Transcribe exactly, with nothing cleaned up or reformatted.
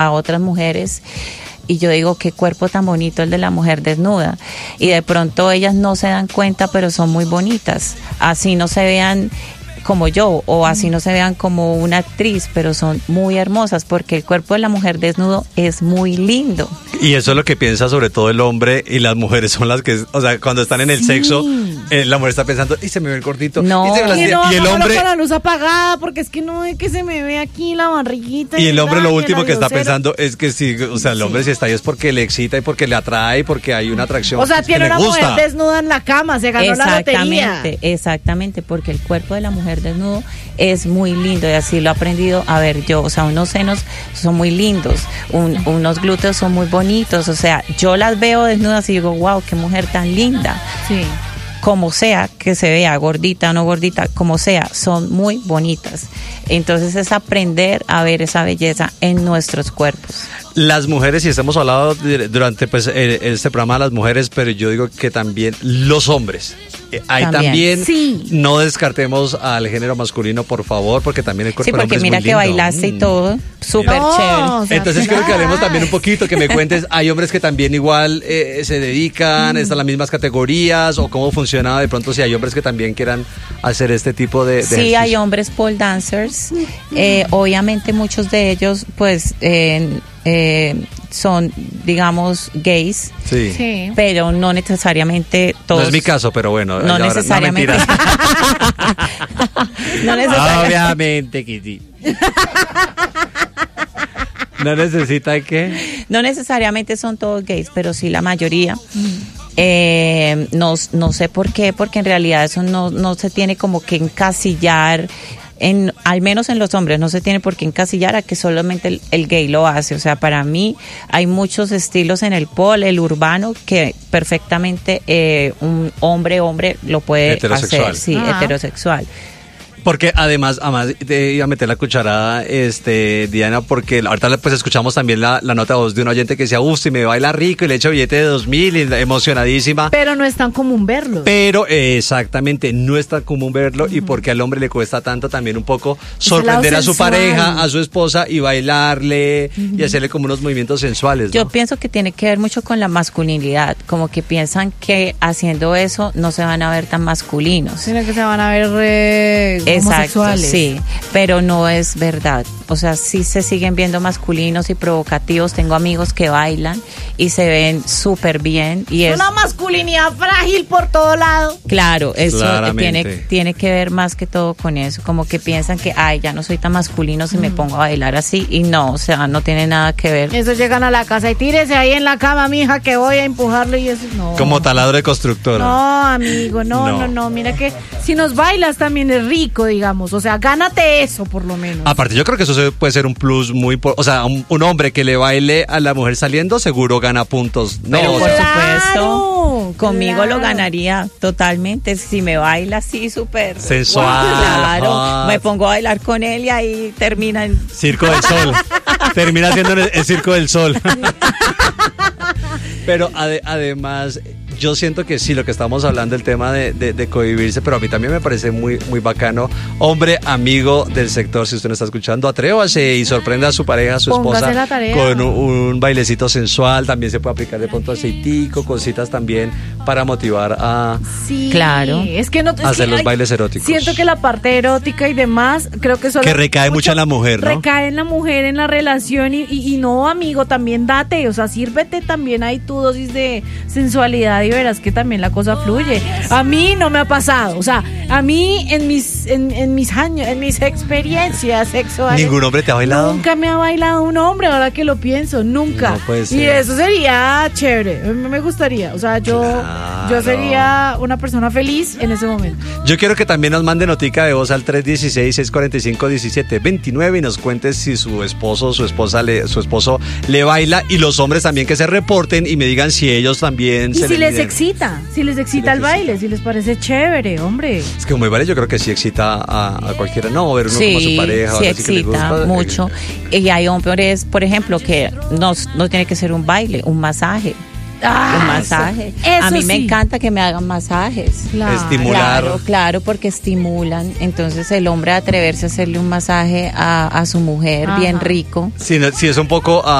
a otras mujeres y yo digo, qué cuerpo tan bonito el de la mujer desnuda. Y de pronto ellas no se dan cuenta, pero son muy bonitas. Así no se vean como yo, o así no se vean como una actriz, pero son muy hermosas, porque el cuerpo de la mujer desnudo es muy lindo. Y eso es lo que piensa sobre todo el hombre, y las mujeres son las que, o sea, cuando están en el sí. sexo, eh, la mujer está pensando, y se me ve el gordito, no. y, se me la... y, no, y el hombre con la luz apagada, porque es que no es que se me ve aquí la barriguita. Y el hombre tal, lo último que está cero. pensando es que sí, o sea, el sí. hombre si está ahí es porque le excita y porque le atrae y porque hay una atracción. O sea, pues, tiene que una le gusta. mujer desnuda en la cama, se ganó la lotería. Exactamente, exactamente, porque el cuerpo de la mujer desnudo es muy lindo y así lo he aprendido a ver yo, o sea, unos senos son muy lindos, un, unos glúteos son muy bonitos, o sea, yo las veo desnudas y digo, wow, qué mujer tan linda. Sí. Como sea que se vea, gordita o no gordita, como sea, son muy bonitas. Entonces es aprender a ver esa belleza en nuestros cuerpos. Las mujeres, y estamos hablando durante pues este programa de las mujeres, pero yo digo que también los hombres. Ahí también, también sí. no descartemos al género masculino, por favor, porque también el cuerpo sí, del hombre es muy mira lindo. que bailaste y todo, súper no, chévere. O sea, Entonces creo que hablemos también un poquito, que me cuentes, hay hombres que también igual eh, se dedican, mm. están en las mismas categorías, o cómo funciona de pronto si hay hombres que también quieran hacer este tipo de, de sí, ejercicio. hay hombres pole dancers, eh, obviamente muchos de ellos pues eh, eh, son, digamos, gays, sí. sí. pero no necesariamente todos. No es mi caso, pero bueno. No ahora, necesariamente. No, no necesariamente. Obviamente que sí. ¿No necesita qué? No necesariamente son todos gays, pero sí la mayoría. Mm. Eh, no, no sé por qué, porque en realidad eso no, no se tiene como que encasillar. En, al menos en los hombres no se tiene por qué encasillar a que solamente el, el gay lo hace. O sea, para mí hay muchos estilos en el pole, el urbano, que perfectamente eh, un hombre hombre lo puede hacer, sí, ah. heterosexual. Porque además, además te iba a meter la cucharada, este, Diana, porque ahorita pues escuchamos también la, la nota de voz de un oyente que decía, uff, si me baila rico y le echa billete de dos mil, y emocionadísima. Pero no es tan común verlo. Pero eh, exactamente, no es tan común verlo, uh-huh. y porque al hombre le cuesta tanto también un poco sorprender a su pareja, a su esposa y bailarle, uh-huh. y hacerle como unos movimientos sensuales, ¿no? Yo pienso que tiene que ver mucho con la masculinidad, como que piensan que haciendo eso no se van a ver tan masculinos. Sino que se van a ver eh, Exacto, sí, pero no es verdad. O sea, sí se siguen viendo masculinos y provocativos. Tengo amigos que bailan y se ven súper bien. Y es una masculinidad frágil por todo lado. Claro, eso Claramente. tiene, tiene que ver más que todo con eso. Como que piensan que, ay, ya no soy tan masculino si mm. me pongo a bailar así. Y no, o sea, no tiene nada que ver. Eso llegan a la casa y tírese ahí en la cama, mija, que voy a empujarlo y eso no. Como taladro de constructora. No, amigo, no, no, no, no. Mira que si nos bailas también es rico, digamos, o sea, gánate eso por lo menos. Aparte, yo creo que eso puede ser un plus muy, o sea, un, un hombre que le baile a la mujer saliendo seguro gana puntos. No, pero por o sea, supuesto, claro, conmigo claro. lo ganaría totalmente si me baila así súper sensual. Claro, ah. me pongo a bailar con él y ahí termina en Circo del Sol. Termina siendo el, el Circo del Sol. Pero ade- además, yo siento que sí, lo que estamos hablando, el tema de, de, de cohibirse, pero a mí también me parece muy, muy bacano. Hombre, amigo del sector, si usted no está escuchando, atrévase y sorprenda a su pareja, a su Póngase esposa, la tarea. con un, un bailecito sensual. También se puede aplicar de pronto aceitico, cositas también para motivar a Sí, claro. Es que no es hacer que los hay, bailes eróticos. Siento que la parte erótica y demás, creo que solo Que recae mucho en la mujer, ¿no? Recae en la mujer, en la relación y, y, y no, amigo, también date, o sea, sírvete también ahí tu dosis de sensualidad y verás que también la cosa fluye. A mí no me ha pasado, o sea, a mí en mis en, en mis años, en mis experiencias sexuales. ¿Ningún hombre te ha bailado? Nunca me ha bailado un hombre, ahora que lo pienso, nunca. No puede ser. Y eso sería chévere, me gustaría, o sea, yo Claro. yo sería una persona feliz en ese momento. Yo quiero que también nos mande notica de voz al tres uno seis, seis cuatro cinco, uno siete dos nueve y nos cuente si su esposo o su esposa le, su esposo le baila, y los hombres también que se reporten y me digan si ellos también Y se si les miden. excita, si les excita les el baile, si les parece chévere, hombre. Es que como el baile yo creo que sí excita a, a cualquiera, no, ver uno sí, como a su pareja, sí ahora sí que le excita gusta. mucho. Y hay hombres, por ejemplo, que no, no tiene que ser un baile, un masaje. Ah, un masaje. eso a mí me sí. encanta que me hagan masajes. Claro. Estimular. Claro, claro, porque estimulan. Entonces el hombre atreverse a hacerle un masaje a, a su mujer Ajá. bien rico. Si, no- si es un poco